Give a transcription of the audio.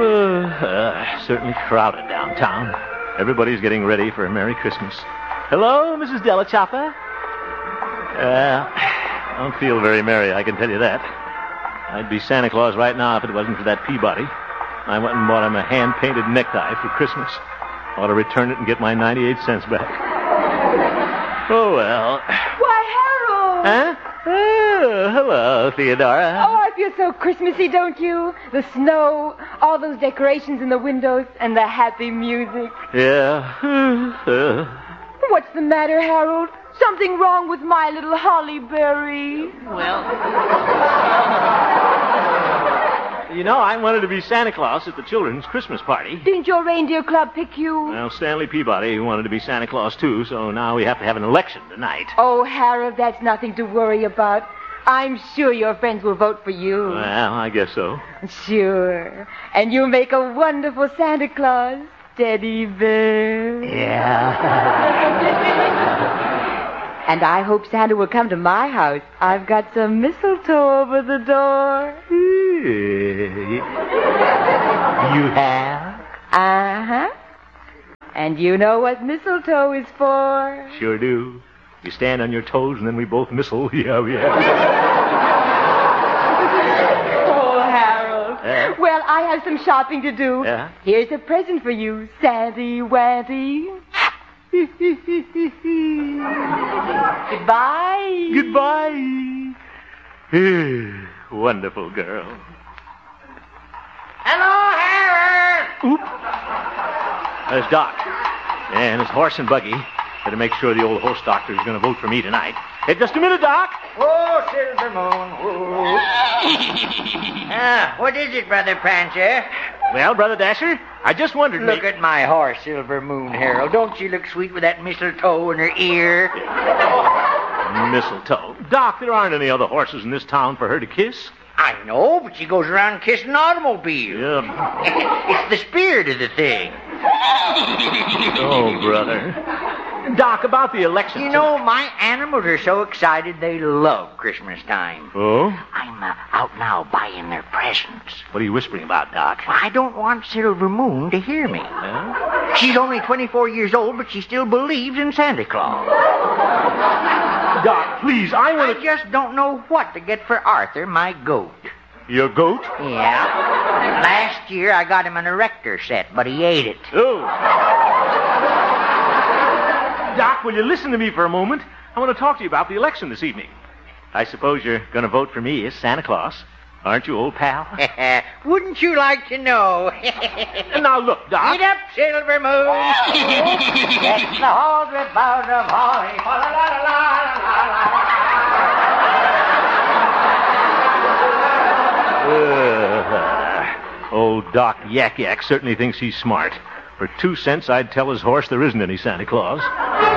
Certainly crowded downtown. Everybody's getting ready for a Merry Christmas. Hello, Mrs. Della Choppa? I don't feel very merry, I can tell you that. I'd be Santa Claus right now if it wasn't for that Peabody. I went and bought him a hand-painted necktie for Christmas. I ought to return it and get my 98 cents back. Oh, well. Why, Harold! Huh? Oh, hello, Theodora. Oh, I feel so Christmassy, don't you? The snow, all those decorations in the windows, and the happy music. Yeah. What's the matter, Harold? Something wrong with my little Hollyberry? Well... You know, I wanted to be Santa Claus at the children's Christmas party. Didn't your reindeer club pick you? Well, Stanley Peabody wanted to be Santa Claus, too, so now we have to have an election tonight. Oh, Harold, that's nothing to worry about. I'm sure your friends will vote for you. Well, I guess so. Sure. And you'll make a wonderful Santa Claus, Teddy Bear. Yeah. And I hope Santa will come to my house. I've got some mistletoe over the door. You have? Uh-huh. And you know what mistletoe is for? Sure do. You stand on your toes and then we both mistle. Yeah. Oh, Harold. Well, I have some shopping to do. Yeah? Here's a present for you, Santy Wanty. Goodbye. Goodbye. Wonderful girl. Hello, Harold! Oop. There's Doc. And his horse and buggy. Better make sure the old horse doctor is going to vote for me tonight. Hey, just a minute, Doc. Oh, Silver Moon. Oh. What is it, Brother Prancer? Well, Brother Dasher, I just wondered... Look at my horse, Silver Moon, Harold. Don't she look sweet with that mistletoe in her ear? Mistletoe. Doc, there aren't any other horses in this town for her to kiss. I know, but she goes around kissing automobiles. Yeah. It's the spirit of the thing. Oh, brother. Doc, about the election. You know, my animals are so excited they love Christmas time. Oh? I'm out now buying their presents. What are you whispering about, Doc? I don't want Silver Moon to hear me. Huh? She's only 24 years old, but she still believes in Santa Claus. Doc, please, I want I just don't know what to get for Arthur, my goat. Your goat? Yeah. Last year I got him an erector set, but he ate it. Oh. Doc, will you listen to me for a moment? I want to talk to you about the election this evening. I suppose you're going to vote for me as Santa Claus. Aren't you, old pal? Wouldn't you like to know? And now look, Doc. Get up, Silver Moon. Get the halls with boughs of holly. La, la, la, la, la, la. Old Doc Yak Yak certainly thinks he's smart. For 2 cents, I'd tell his horse there isn't any Santa Claus.